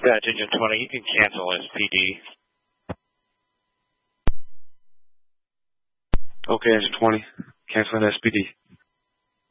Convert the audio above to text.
Dispatch Engine 20, you can cancel SPD. Okay, Engine 20. Canceling SPD.